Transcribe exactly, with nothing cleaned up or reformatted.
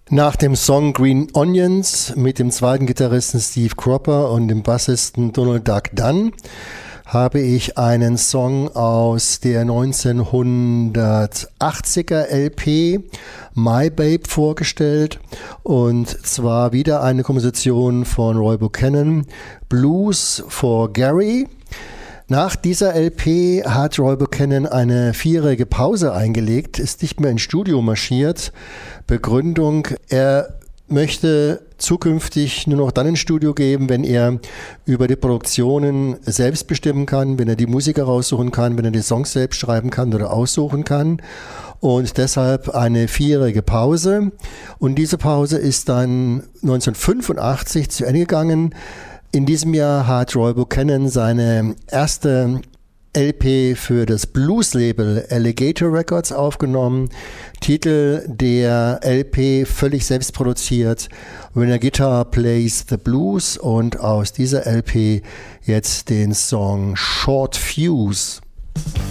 Nach dem Song Green Onions mit dem zweiten Gitarristen Steve Cropper und dem Bassisten Donald Duck Dunn habe ich einen Song aus der neunzehnhundertachtziger L P My Babe vorgestellt, und zwar wieder eine Komposition von Roy Buchanan, Blues for Gary. Nach dieser L P hat Roy Buchanan eine vierjährige Pause eingelegt, ist nicht mehr ins Studio marschiert. Begründung: Er möchte zukünftig nur noch dann ins Studio gehen, wenn er über die Produktionen selbst bestimmen kann, wenn er die Musiker raussuchen kann, wenn er die Songs selbst schreiben kann oder aussuchen kann. Und deshalb eine vierjährige Pause. Und diese Pause ist dann neunzehnhundertfünfundachtzig zu Ende gegangen. In diesem Jahr hat Roy Buchanan seine erste L P für das Blues-Label Alligator Records aufgenommen. Titel der L P völlig selbst produziert, When a Guitar Plays the Blues, und aus dieser L P jetzt den Song Short Fuse.